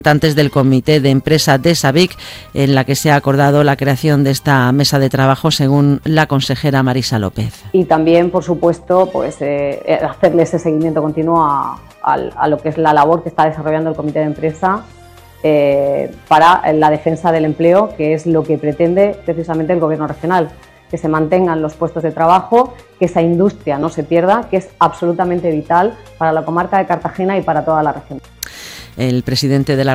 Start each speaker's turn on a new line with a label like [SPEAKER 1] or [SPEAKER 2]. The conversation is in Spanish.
[SPEAKER 1] representantes del comité de empresa de SABIC, en la que se ha acordado la creación de esta mesa de trabajo, según la consejera Marisa López.
[SPEAKER 2] Y también, por supuesto, hacerle ese seguimiento continuo a lo que es la labor que está desarrollando el comité de empresa para la defensa del empleo, que es lo que pretende precisamente el Gobierno regional, que se mantengan los puestos de trabajo, que esa industria no se pierda, que es absolutamente vital para la comarca de Cartagena y para toda la región.
[SPEAKER 1] El presidente de la